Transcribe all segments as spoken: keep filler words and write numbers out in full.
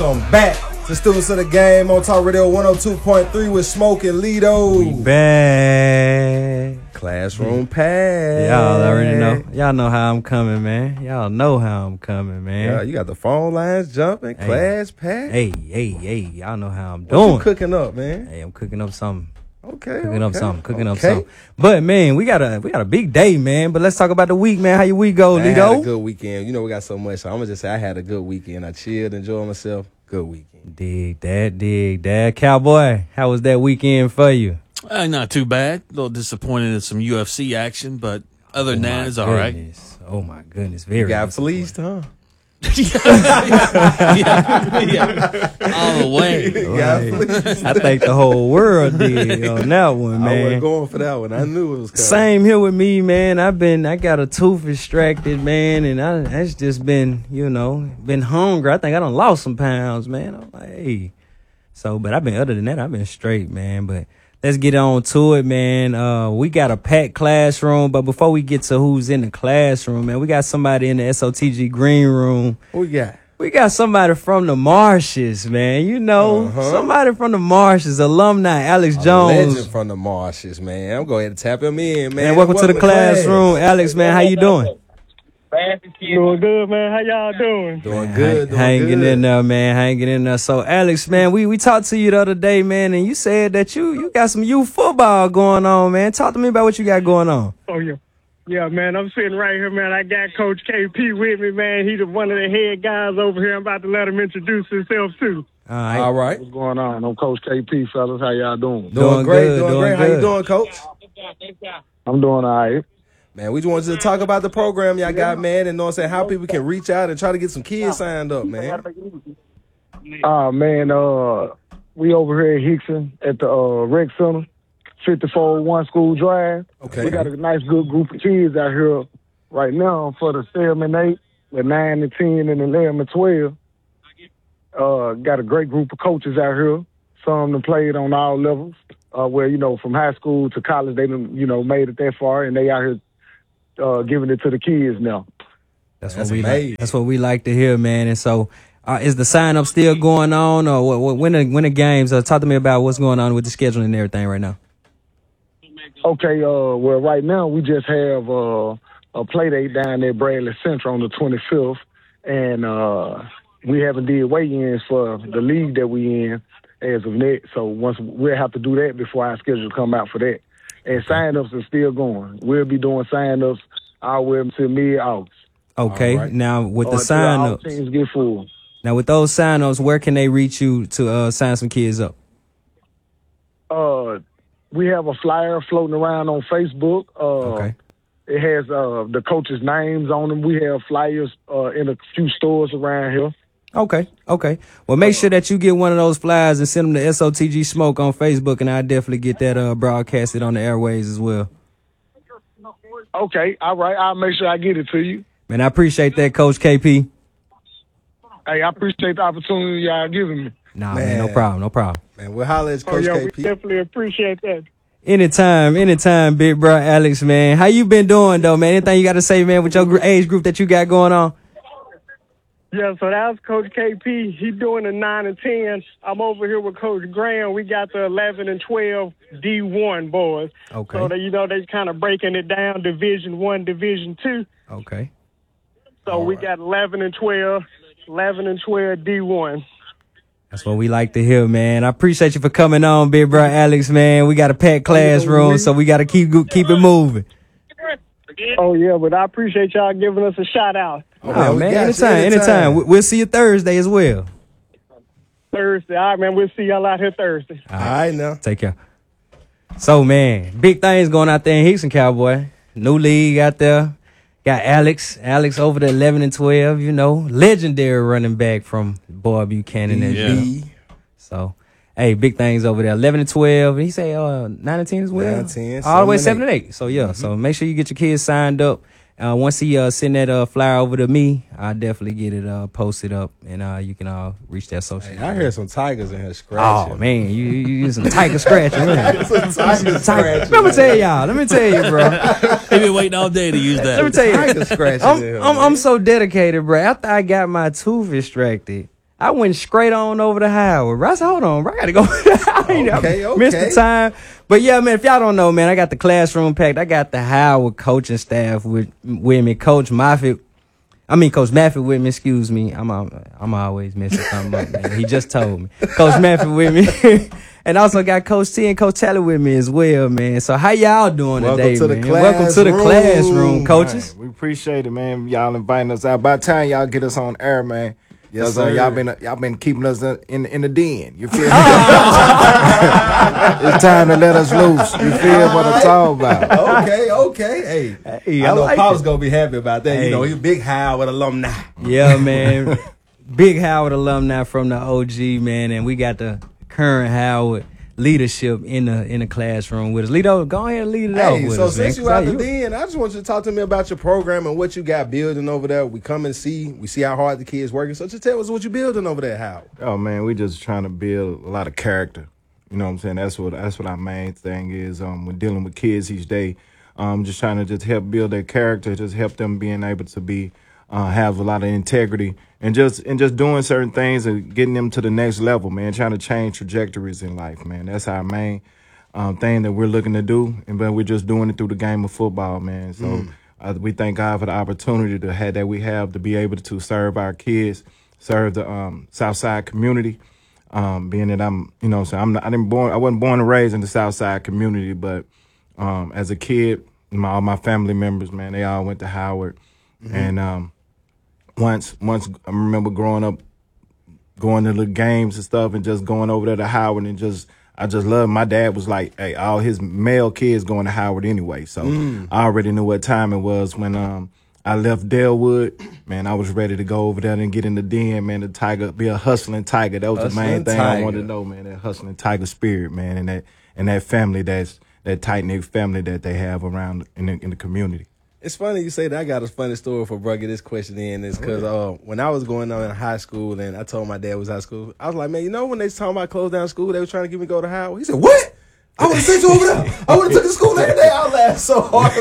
I'm back to Students of the Game on Talk Radio one oh two point three with Smoke and Lido. We back. Classroom pass. Y'all already know. Y'all know how I'm coming, man. Y'all know how I'm coming, man. Yeah, you got the phone lines jumping. Hey. Class pass. Hey, hey, hey. Y'all know how I'm what doing. You cooking up, man? Hey, I'm cooking up something. Okay. Cooking okay. up something. Cooking okay. up something. But man, we got a we got a big day, man. But let's talk about the week, man. How your week go, I Lido? had a good weekend. You know we got so much. So I'm gonna just say I had a good weekend. I chilled, enjoyed myself. Good weekend. Dig that, dig that. Cowboy, how was that weekend for you? Uh, not too bad. A little disappointed in some U F C action, but other than oh that, it's all right. Oh my goodness, very. You got fleeced, huh? yeah, yeah. All the way. Right. I think the whole world did on that one, man. I wasn't going for that one. I knew it was coming. Same here with me, man. I've been, I got a tooth extracted, man, and I, that's just been, you know, been hungry. I think I done lost some pounds, man. I'm like, hey. So, but I've been, other than that, I've been straight, man. But let's get on to it, man. Uh, we got a packed classroom, but before we get to who's in the classroom, man, we got somebody in the S O T G green room. Who we got? We got somebody from the Marshes, man. You know, uh-huh. somebody from the Marshes, alumni, Alex a Jones. Legend from the Marshes, man. I'm going to tap him in, man. Man, welcome, welcome to the classroom, class. Alex, man. How you doing? Doing good, man. How y'all doing? Doing man, good. Doing hanging good. in there, man. Hanging in there. So, Alex, man, we, we talked to you the other day, man, and you said that you you got some youth football going on, man. Talk to me about what you got going on. Oh, yeah. Yeah, man, I'm sitting right here, man. I got Coach K P with me, man. He's one of the head guys over here. I'm about to let him introduce himself, too. All right. All right. What's going on? I'm Coach K P, fellas. How y'all doing? Doing, doing great. Good, doing, doing great. Good. How you doing, Coach? I'm doing all right. Man, we just wanted to talk about the program y'all got, man, and know what I'm saying, how people can reach out and try to get some kids signed up, man. Uh, man, uh, we over here at Hickson at the uh, rec center, fifty-four oh one School Drive. Okay. We got a nice, good group of kids out here right now for the seven and eight, the nine and ten, and eleven and twelve. Uh, got a great group of coaches out here. Some of them played on all levels, uh, where, you know, from high school to college, they done, you know, made it that far, and they out here uh, giving it to the kids now. That's, That's what we amazing. like. That's what we like to hear, man. And so, uh, is the sign up still going on, or what, what, when the when the games? Uh, talk to me about what's going on with the scheduling and everything right now. Okay, uh, well, right now we just have uh, a play date down at Bradley Central on the twenty-fifth, and uh, we haven't did weigh-ins for the league that we in as of net. So once we'll have to do that before our schedule come out for that. And sign-ups are still going. We'll be doing sign-ups all the way until mid-August. Okay, right. now with Or the until sign-ups, all teams get full. now with those sign-ups, where can they reach you to uh, sign some kids up? Uh, we have a flyer floating around on Facebook. Uh, Okay. It has uh, the coaches' names on them. We have flyers uh, in a few stores around here. Okay, okay. Well, make sure that you get one of those flyers and send them to S O T G Smoke on Facebook, and I'll definitely get that uh, broadcasted on the airways as well. Okay, all right. I'll make sure I get it to you. Man, I appreciate that, Coach K P. Hey, I appreciate the opportunity y'all giving me. Nah, man, Man. no problem, no problem. Man, we'll holler at Oh, Coach yeah, K we P. definitely appreciate that. Anytime, anytime, big bro, Alex, man. How you been doing, though, man? Anything you got to say, man, with your gr- age group that you got going on? Yeah, so that was Coach K P. He doing the nine and ten. I'm over here with Coach Graham. We got the eleven and twelve D one boys. Okay. So, they, you know, they kind of breaking it down, Division one, Division two. Okay. So All we right. got eleven and twelve, eleven and twelve D one. That's what we like to hear, man. I appreciate you for coming on, big bro, Alex, man. We got a packed classroom, so we got to keep keep it moving. Oh, yeah, but I appreciate y'all giving us a shout out. Oh, Oh, we man, got you anytime, anytime. We- We'll see you Thursday as well. Thursday. All right, man, we'll see y'all out here Thursday. All right, now. Take care. So, man, big things going out there in Hickson, Cowboy. New league out there. Got Alex. Alex over the eleven and twelve, you know. Legendary running back from Boy Buchanan. And Yeah. B. So, hey, big things over there. eleven and twelve. He say uh, nine and ten as well. nine and ten, All the way seven seven and and eight. So, yeah. So, make sure you get your kids signed up. Uh, once he uh, send that uh, flyer over to me, I'll definitely get it uh, posted up, and uh, you can uh, reach that social. Hey, I heard some tigers in here scratching. Oh, man. You, you, you some tiger scratching. Man. Some tigers Tiger. scratching. Let me tell y'all. Let me tell you, bro. They've been waiting all day to use that. Let me tell you. Tiger scratching I'm, in here, I'm, man. I'm so dedicated, bro. After I got my tooth extracted, I went straight on over to Howard. I said, hold on, bro, I gotta go. I Okay, okay. missed the time. But yeah, man, if y'all don't know, man, I got the classroom packed. I got the Howard coaching staff with with me. Coach Moffitt. I mean, Coach Moffitt with me, excuse me. I'm I'm always messing something up, man. He just told me. Coach Moffitt with me. And also got Coach T and Coach Taylor with me as well, man. So how y'all doing Welcome today, to the man? Welcome to the classroom. classroom, coaches. Man, we appreciate it, man. Y'all inviting us out. By the time y'all get us on air, man. Yes, 'cause, uh, sir. y'all been y'all been keeping us in in the den. You feel me? It's time to let us loose. You feel what I'm talking about? Okay, okay. Hey, Hey, I I know like Pop's it. gonna be happy about that. Hey. You know, he's a big Howard alumni. Yeah, man. Big Howard alumni from the O G, man. And we got the current Howard leadership in the in the classroom with us. Lito, go ahead and lead it off Hey, with so us, man. since you 'Cause out I- the den, I just want you to talk to me about your program and what you got building over there. We come and see, we see how hard the kids working. So just tell us what you building over there, Howard. Oh man, we just trying to build a lot of character. You know what I'm saying? That's what that's what our main thing is. Um, we're dealing with kids each day. Um, just trying to just help build their character, just help them being able to be uh, have a lot of integrity and just and just doing certain things and getting them to the next level, man. Trying to change trajectories in life, man. That's our main um, thing that we're looking to do, and but we're just doing it through the game of football, man. So Mm. uh, we thank God for the opportunity to have that we have to be able to serve our kids, serve the um, Southside community. Um, being that I'm, you know, so I'm not, I didn't born, I wasn't born and raised in the Southside community, but um, as a kid, my, all my family members, man, they all went to Howard, Mm-hmm. and um, once, once I remember growing up, going to the games and stuff, and just going over there to Howard, and just I just loved. My dad was like, hey, all his male kids going to Howard anyway, so Mm. I already knew what time it was when um. I left Delwood, man. I was ready to go over there and get in the den, man. The tiger, be a hustling tiger. That was the Hustling main thing tiger. I wanted to know, man. That hustling tiger spirit, man, and that and that family, that's that tight knit family that they have around in the, in the community. It's funny you say that. I got a funny story for bro. Get this question in is because uh, when I was going on in high school and I told my dad was high school, I was like, man, you know when they was talking about close down school, they was trying to get me to go to Howard. He said, what? I would have sent you over there. I would have took you to school every day. I laughed so hard.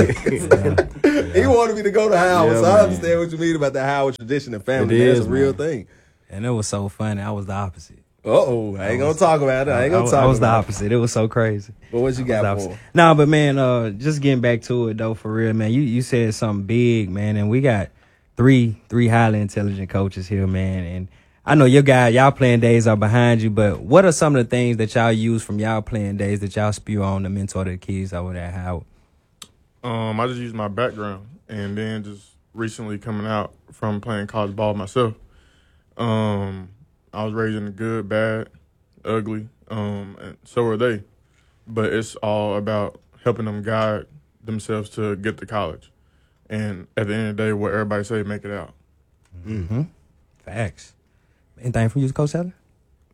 He wanted me to go to Howard, Yeah, so I man. understand what you mean about the Howard tradition and family. It That's is, a real man. thing. And it was so funny. I was the opposite. Uh-oh. I ain't going to talk about it. I ain't going I, to talk I was the about it. opposite. It was so crazy. But what you I was got the for opposite. him? Nah, but man, uh, just getting back to it though, for real, man. You you said something big, man, and we got three three highly intelligent coaches here, man. And I know your guy, y'all playing days are behind you, but what are some of the things that y'all use from y'all playing days that y'all spew on to mentor the kids over there at Howard? Um, I just used my background, and then just recently coming out from playing college ball myself. Um, I was raised in the good, bad, ugly, um, and so are they. But it's all about helping them guide themselves to get to college, and at the end of the day, what everybody say, make it out. Mm-hmm. Facts. Anything from you, Coach Taylor?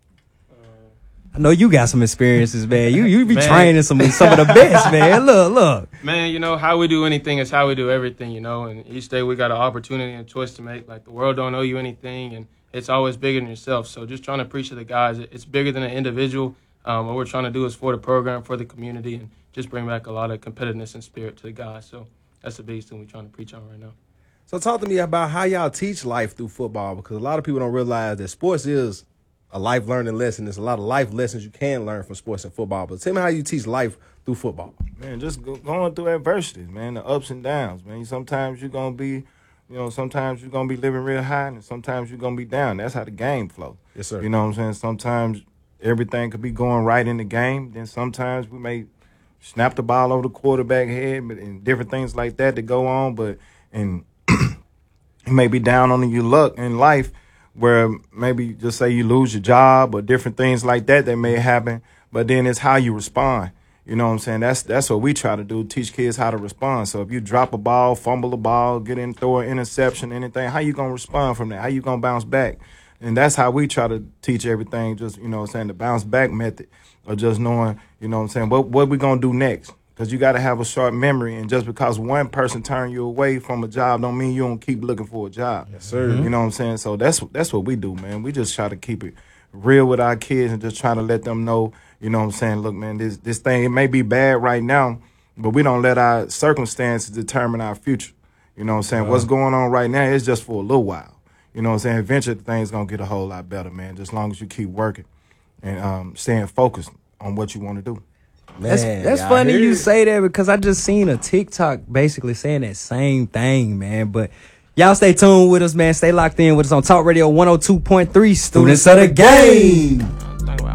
I know you got some experiences, man. You you be Man. training some some of the best, man. Look, look. Man, you know, how we do anything is how we do everything, you know, and each day we got an opportunity and a choice to make. Like, the world don't owe you anything, and it's always bigger than yourself. So just trying to preach to the guys, it's bigger than an individual. Um, what we're trying to do is for the program, for the community, and just bring back a lot of competitiveness and spirit to the guys. So that's the biggest thing we're trying to preach on right now. So talk to me about how y'all teach life through football, because a lot of people don't realize that sports is a life learning lesson. There's a lot of life lessons you can learn from sports and football. But tell me how you teach life through football. Man, just go, going through adversity, man, the ups and downs, man. Sometimes you're going to be, you know, sometimes you're going to be living real high, and sometimes you're going to be down. That's how the game flows. Yes, sir. You know what I'm saying? Sometimes everything could be going right in the game. Then sometimes we may snap the ball over the quarterback head, but and different things like that that go on. But and you may be down on your luck in life, where maybe just say you lose your job or different things like that that may happen. But then it's how you respond. You know what I'm saying? That's that's what we try to do, teach kids how to respond. So if you drop a ball, fumble a ball, get in, throw an interception, anything, how you going to respond from that? How you going to bounce back? And that's how we try to teach everything, just, you know what I'm saying, the bounce back method, or just knowing, you know what I'm saying, what what we going to do next? Because you got to have a short memory, and just because one person turn you away from a job don't mean you don't keep looking for a job. Yes, sir. You know what I'm saying? So that's that's what we do, man. We just try to keep it real with our kids and just try to let them know, you know what I'm saying, look, man, this this thing, it may be bad right now, but we don't let our circumstances determine our future. You know what I'm saying? Uh-huh. What's going on right now is just for a little while. you know what I'm saying, eventually things going to get a whole lot better, man, just as long as you keep working and um, staying focused on what you want to do. Man, That's that's y'all funny hear you it? say that because I just seen a TikTok basically saying that same thing, man. But y'all stay tuned with us, man. Stay locked in with us on Talk Radio one oh two point three, Students of the Game.